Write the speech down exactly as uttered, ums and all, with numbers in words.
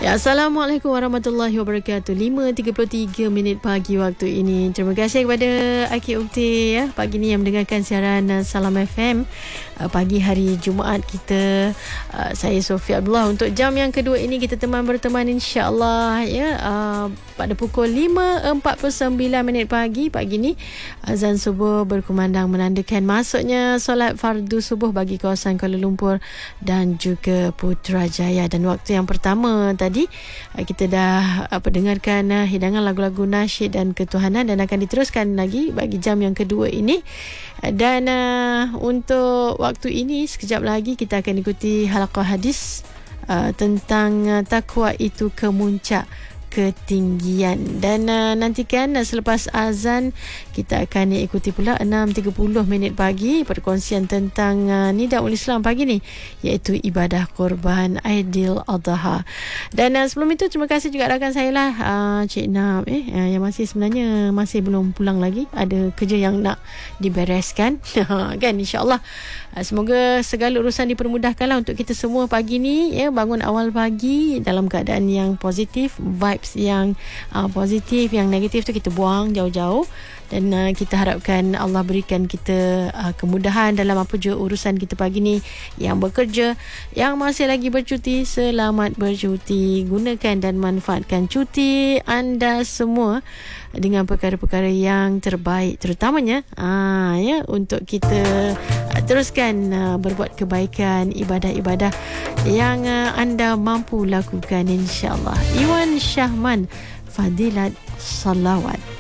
Ya, Assalamualaikum warahmatullahi wabarakatuh. lima tiga puluh tiga minit pagi waktu ini. Terima kasih kepada Akid Ukti ya, pagi ni yang mendengarkan siaran uh, Salam F M uh, pagi hari Jumaat kita. Uh, saya Sofia Abdullah. Untuk jam yang kedua ini kita teman berteman insya-Allah ya, uh, pada pukul lima empat puluh sembilan minit pagi. Pagi ni azan subuh berkumandang menandakan masuknya solat fardu subuh bagi kawasan Kuala Lumpur dan juga Putrajaya. Dan waktu yang pertama tadi kita dah apa dengarkan uh, hidangan lagu-lagu nasyid dan ketuhanan, dan akan diteruskan lagi bagi jam yang kedua ini. Dan uh, untuk waktu ini sekejap lagi kita akan ikuti halaqah hadis uh, tentang uh, takwa itu kemuncak ketinggian. Dan uh, nantikan uh, selepas azan kita akan ikuti pula enam tiga puluh minit pagi perkongsian tentang uh, Nidaul Islam pagi ni, iaitu ibadah korban Aidil Adha. Dan uh, sebelum itu terima kasih juga rakan saya lah uh, Cik Nab eh, uh, yang masih sebenarnya masih belum pulang lagi, ada kerja yang nak dibereskan kan, insyaAllah uh, semoga segala urusan dipermudahkanlah untuk kita semua pagi ni ya, bangun awal pagi dalam keadaan yang positif, vibes yang uh, positif, yang negatif tu kita buang jauh-jauh. Dan uh, kita harapkan Allah berikan kita uh, kemudahan dalam apa je urusan kita pagi ni. Yang bekerja, yang masih lagi bercuti, selamat bercuti. Gunakan dan manfaatkan cuti anda semua dengan perkara-perkara yang terbaik, terutamanya uh, ya, untuk kita uh, teruskan uh, berbuat kebaikan, ibadah-ibadah yang uh, anda mampu lakukan insya-Allah. Iwan Syahman, Fadilat Salawat.